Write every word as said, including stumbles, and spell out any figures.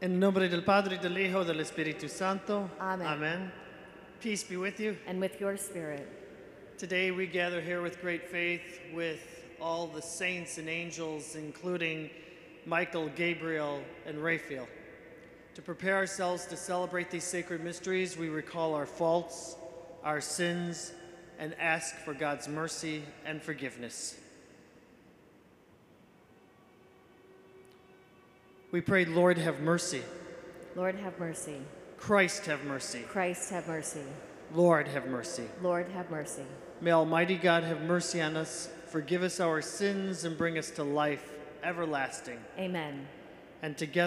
En nombre del Padre, del Hijo, del Espíritu Santo. Amen. Amen. Peace be with you. And with your spirit. Today we gather here with great faith with all the saints and angels, including Michael, Gabriel, and Raphael. To prepare ourselves to celebrate these sacred mysteries, we recall our faults, our sins, and ask for God's mercy and forgiveness. We pray, Lord, have mercy. Lord, have mercy. Christ, have mercy. Christ, have mercy. Lord, have mercy. Lord, have mercy. May Almighty God have mercy on us, forgive us our sins, and bring us to life everlasting. Amen. And together,